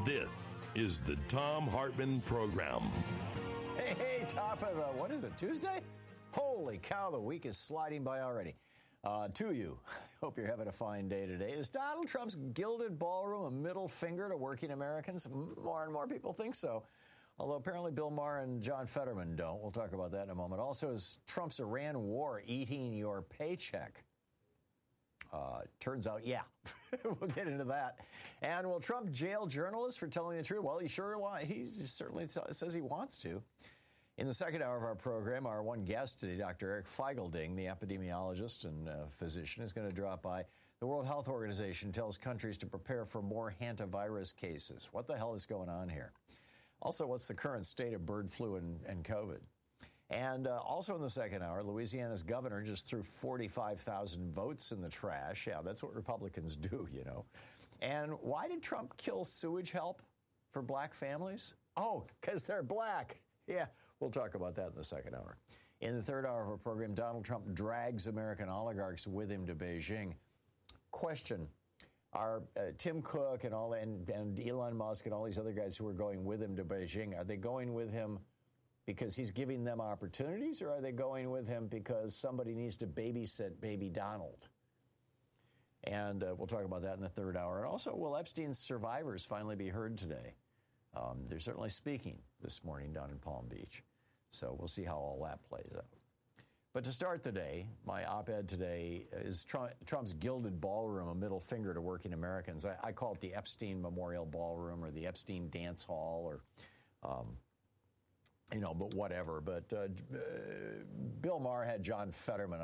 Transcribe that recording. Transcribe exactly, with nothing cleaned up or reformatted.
This is the Thom Hartmann Program. Hey, hey, top of the, what is it, Tuesday? Holy cow, the week is sliding by already. Uh, to you, I hope you're having a fine day today. Is Donald Trump's gilded ballroom a middle finger to working Americans? More and more people think so. Although apparently Bill Maher and John Fetterman don't. We'll talk about that in a moment. Also, is Trump's Iran war eating your paycheck? Uh, turns out, yeah. We'll get into that. And will Trump jail journalists for telling the truth? Well, he sure wa- he certainly t- says he wants to. In the second hour of our program, our one guest today, Doctor Eric Feigl-Ding, the epidemiologist and uh, physician, is going to drop by. The World Health Organization tells countries to prepare for more hantavirus cases. What the hell is going on here? Also, what's the current state of bird flu and, and COVID? And uh, also in the second hour, Louisiana's governor just threw forty-five thousand votes in the trash. Yeah, that's what Republicans do, you know. And why did Trump kill sewage help for black families? Oh, because they're black. Yeah, we'll talk about that in the second hour. In the third hour of our program, Donald Trump drags American oligarchs with him to Beijing. Question. Are uh, Tim Cook and all and, and Elon Musk and all these other guys who are going with him to Beijing, are they going with him because he's giving them opportunities, or are they going with him because somebody needs to babysit baby Donald? And uh, we'll talk about that in the third hour. And also, will Epstein's survivors finally be heard today? Um, they're certainly speaking this morning down in Palm Beach. So we'll see how all that plays out. But to start the day, my op-ed today is Trump, Trump's gilded ballroom, a middle finger to working Americans. I, I call it the Epstein Memorial Ballroom or the Epstein Dance Hall or, um, you know, but whatever. But uh, uh, Bill Maher had John Fetterman